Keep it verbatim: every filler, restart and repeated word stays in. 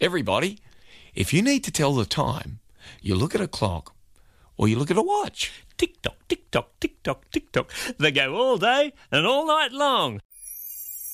everybody, if you need to tell the time, you look at a clock or you look at a watch. Tick-tock, tick-tock, tick-tock, tick-tock. They go all day and all night long.